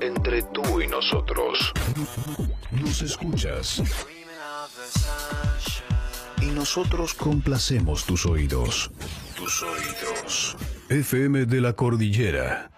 entre tú y nosotros. Nos escuchas. Y nosotros complacemos tus oídos. Tus oídos. FM de la Cordillera.